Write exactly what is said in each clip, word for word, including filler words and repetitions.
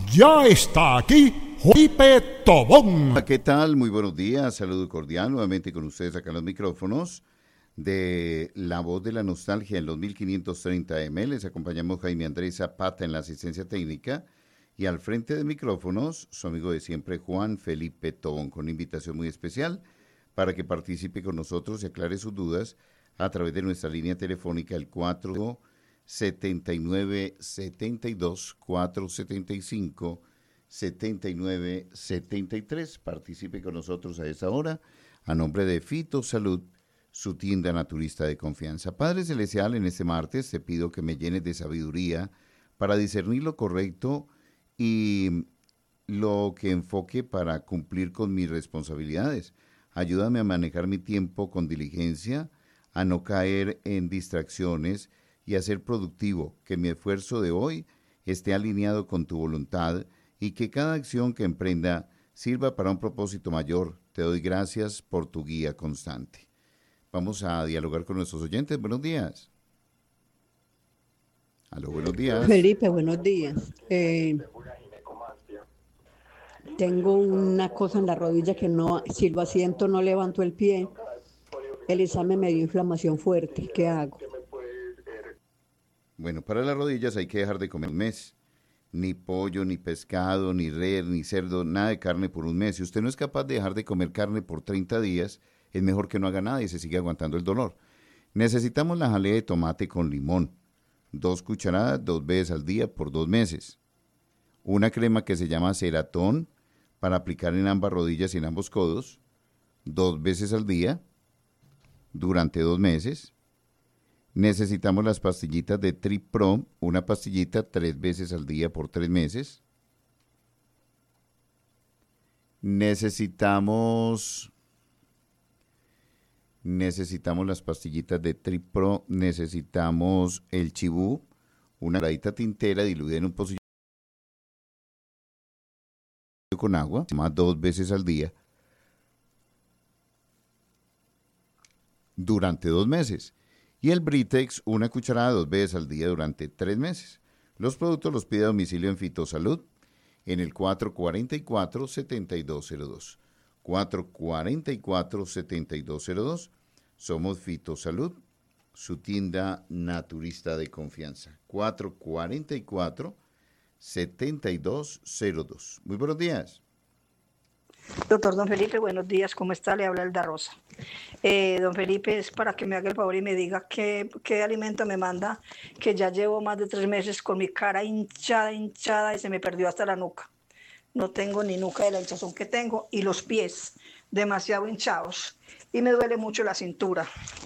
Ya está aquí Joipe Tobón. Hola, ¿qué tal? Muy buenos días, saludo cordial nuevamente con ustedes acá en los micrófonos de La Voz de la Nostalgia en los mil quinientos treinta eme. Les acompañamos Jaime Andrés Zapata en la asistencia técnica y al frente de micrófonos su amigo de siempre Juan Felipe Tobón, con una invitación muy especial para que participe con nosotros y aclare sus dudas a través de nuestra línea telefónica el cuatro setenta y nueve setenta y dos, cuatro setenta y cinco setenta y nueve setenta y tres. Participe con nosotros a esa hora a nombre de Fito Salud, su tienda naturista de confianza. Padre Celestial, en este martes te pido que me llenes de sabiduría para discernir lo correcto y lo que enfoque para cumplir con mis responsabilidades. Ayúdame a manejar mi tiempo con diligencia, a no caer en distracciones y a ser productivo, que mi esfuerzo de hoy esté alineado con tu voluntad y que cada acción que emprenda sirva para un propósito mayor. Te doy gracias por tu guía constante. Vamos a dialogar con nuestros oyentes. Buenos días. Aló, buenos días. Felipe, buenos días. Eh, tengo una cosa en la rodilla que no, si lo asiento no levanto el pie. El examen me dio inflamación fuerte. ¿Qué hago? Bueno, para las rodillas hay que dejar de comer un mes. Ni pollo, ni pescado, ni res, ni cerdo, nada de carne por un mes. Si usted no es capaz de dejar de comer carne por treinta días, es mejor que no haga nada y se siga aguantando el dolor. Necesitamos la jalea de tomate con limón. Dos cucharadas, dos veces al día por dos meses. Una crema que se llama Ceratón para aplicar en ambas rodillas y en ambos codos, dos veces al día, durante dos meses. Necesitamos las pastillitas de Tripro, una pastillita tres veces al día por tres meses. Necesitamos, necesitamos las pastillitas de Tripro, necesitamos el chibú, una cucharadita tintera diluida en un pocillo con agua, más dos veces al día, durante dos meses. Y el Britex, una cucharada dos veces al día durante tres meses. Los productos los pide a domicilio en Fitosalud en el cuatro cuarenta y cuatro, setenta y dos cero dos. cuatro cuarenta y cuatro, setenta y dos cero dos. Somos Fitosalud, su tienda naturista de confianza. cuatro cuarenta y cuatro, setenta y dos cero dos. Muy buenos días. Doctor Don Felipe, buenos días, ¿cómo está? Le habla Elda Rosa. Eh, don Felipe, es para que me haga el favor y me diga qué, qué alimento me manda, que ya llevo más de tres meses con mi cara hinchada, hinchada y se me perdió hasta la nuca. No tengo ni nuca de la hinchazón que tengo y los pies demasiado hinchados y me duele mucho la cintura.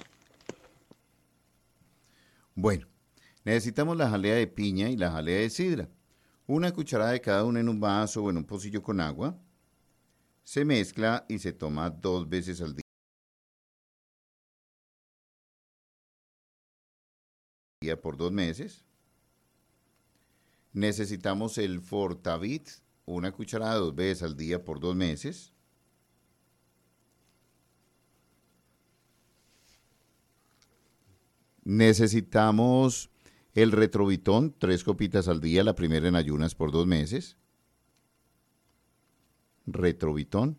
Bueno, necesitamos la jalea de piña y la jalea de sidra. Una cucharada de cada una en un vaso o en un pocillo con agua. Se mezcla y se toma dos veces al día por dos meses. Necesitamos el Fortavit, una cucharada dos veces al día por dos meses. Necesitamos el Retrovitón, tres copitas al día, la primera en ayunas por dos meses. Retrovitón.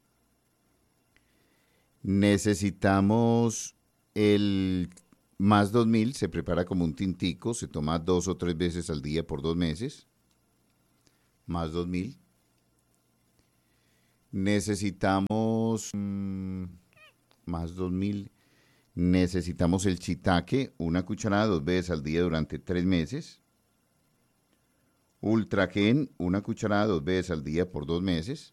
Necesitamos el Más dos mil, se prepara como un tintico, se toma dos o tres veces al día por dos meses. Más dos mil. Necesitamos mmm, más dos mil. Necesitamos el Shiitake, una cucharada dos veces al día durante tres meses. Ultragen, una cucharada dos veces al día por dos meses.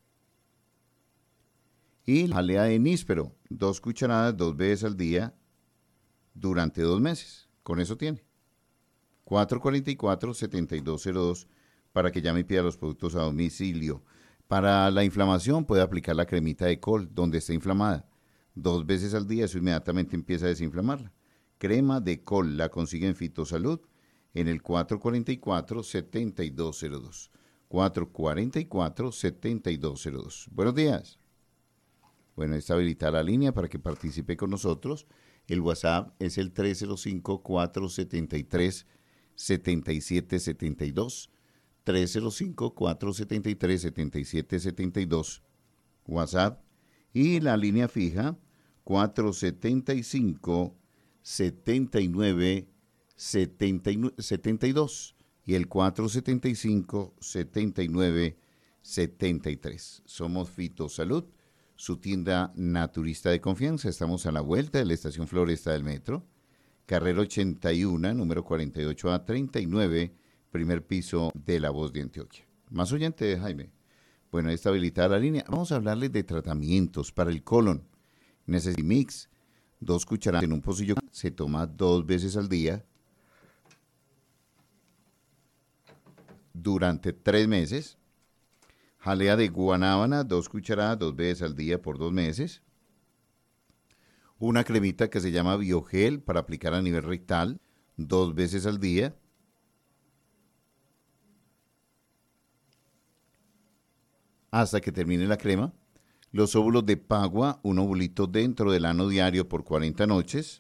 Y la jalea de níspero, dos cucharadas dos veces al día durante dos meses. Con eso tiene. cuatro cuarenta y cuatro, setenta y dos cero dos para que llame y pida los productos a domicilio. Para la inflamación puede aplicar la cremita de col donde esté inflamada. Dos veces al día, eso inmediatamente empieza a desinflamarla. Crema de col la consigue en Fitosalud en el cuatro cuarenta y cuatro, setenta y dos cero dos. cuatro cuarenta y cuatro, setenta y dos cero dos. Buenos días. Bueno, está habilitada la línea para que participe con nosotros. El WhatsApp es el tres cero cinco, cuatro siete tres, siete siete siete dos. tres cero cinco, cuatro siete tres, siete siete siete dos, WhatsApp, y la línea fija cuatro siete cinco, siete nueve siete dos y el cuatro siete cinco, siete nueve siete tres. Somos Fitosalud, su tienda naturista de confianza. Estamos a la vuelta de la estación Floresta del Metro, carrera ochenta y uno, número cuarenta y ocho A treinta y nueve, primer piso de La Voz de Antioquia. Más oyente, Jaime. Bueno, ahí está habilitada la línea. Vamos a hablarles de tratamientos para el colon. Necesitimix, dos cucharadas en un pocillo, se toma dos veces al día durante tres meses. Jalea de guanábana, dos cucharadas, dos veces al día por dos meses. Una cremita que se llama Biogel para aplicar a nivel rectal, dos veces al día. Hasta que termine la crema. Los óvulos de pagua, un ovulito dentro del ano diario por cuarenta noches.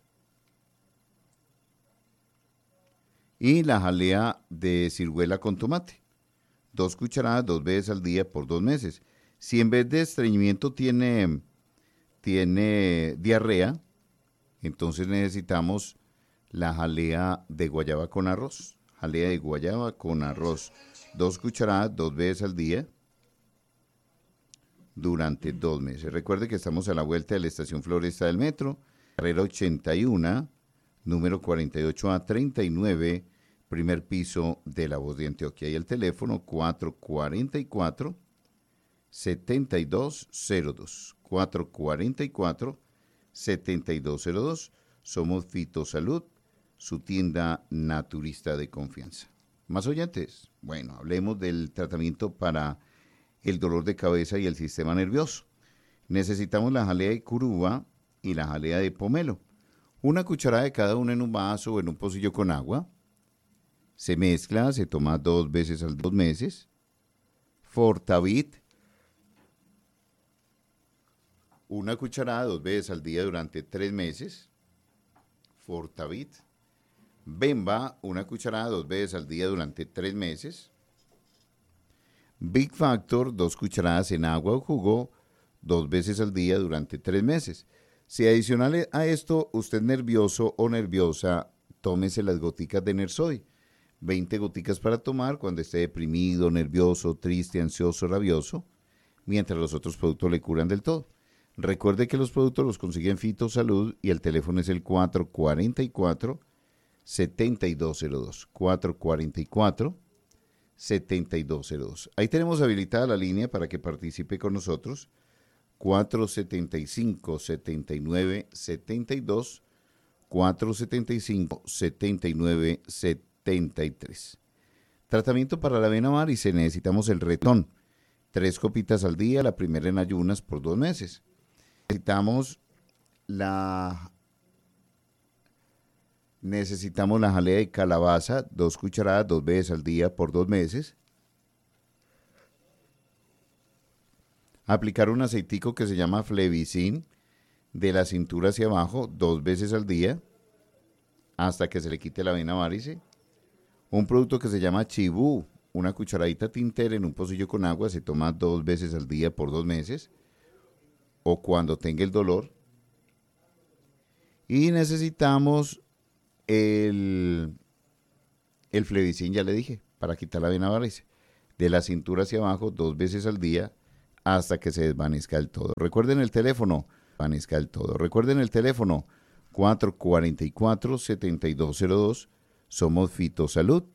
Y la jalea de ciruela con tomate. Dos cucharadas, dos veces al día por dos meses. Si en vez de estreñimiento tiene, tiene diarrea, entonces necesitamos la jalea de guayaba con arroz. Jalea de guayaba con arroz. Dos cucharadas, dos veces al día durante dos meses. Recuerde que estamos a la vuelta de la estación Floresta del Metro, carrera ochenta y uno, número cuarenta y ocho A treinta y nueve, primer piso de La Voz de Antioquia. Y el teléfono cuatro cuatro cuatro, siete dos cero dos. cuatro cuatro cuatro, siete dos cero dos. Somos Fitosalud, su tienda naturista de confianza. ¿Más oyentes? Bueno, hablemos del tratamiento para el dolor de cabeza y el sistema nervioso. Necesitamos la jalea de curuba y la jalea de pomelo. Una cucharada de cada una en un vaso o en un pocillo con agua. Se mezcla, se toma dos veces al dos meses. Fortavit, una cucharada dos veces al día durante tres meses. Fortavit. Bemba, una cucharada dos veces al día durante tres meses. Big Factor, dos cucharadas en agua o jugo, dos veces al día durante tres meses. Si adicional a esto, usted nervioso o nerviosa, tómese las goticas de Nersoy. veinte goticas para tomar cuando esté deprimido, nervioso, triste, ansioso, rabioso, mientras los otros productos le curan del todo. Recuerde que los productos los consigue en Fitosalud y el teléfono es el cuatro cuatro cuatro, siete dos cero dos. cuatro cuatro cuatro, siete dos cero dos. Ahí tenemos habilitada la línea para que participe con nosotros. cuatro siete cinco, siete nueve siete dos, cuatro siete cinco, siete nueve siete tres. Tratamiento para la vena varice, necesitamos el retón. Tres copitas al día, la primera en ayunas por dos meses. Necesitamos la, necesitamos la jalea de calabaza, dos cucharadas, dos veces al día por dos meses. Aplicar un aceitico que se llama Flevicin de la cintura hacia abajo, dos veces al día, hasta que se le quite la vena varice. Un producto que se llama Chibú, una cucharadita tinter en un pocillo con agua, se toma dos veces al día por dos meses, o cuando tenga el dolor. Y necesitamos el, el Flevicin, ya le dije, para quitar la vena varice, de la cintura hacia abajo, dos veces al día, hasta que se desvanezca el todo. Recuerden el teléfono, desvanezca el todo. Recuerden el teléfono, cuatro cuatro cuatro, siete dos cero dos. Somos Fitosalud,